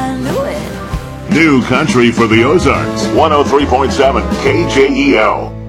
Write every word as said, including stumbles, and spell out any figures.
I knew it. New country for the Ozarks. one oh three point seven K J E L.